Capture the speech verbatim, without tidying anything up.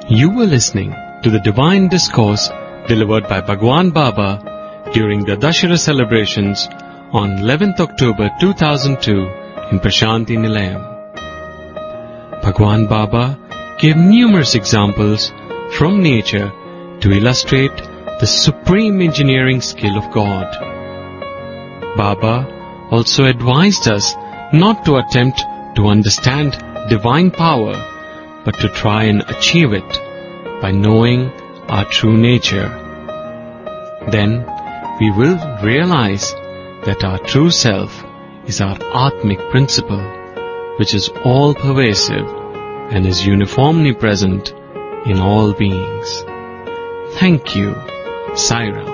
You were listening to the Divine Discourse delivered by Bhagwan Baba during the Dashera celebrations on eleventh October two thousand two in Prashanti Nilayam. Bhagwan Baba gave numerous examples from nature to illustrate the supreme engineering skill of God. Baba also advised us not to attempt to understand divine power, but to try and achieve it by knowing our true nature. Then we will realize that our true self is our Atmic principle, which is all-pervasive and is uniformly present in all beings. Thank you, Sai Ram.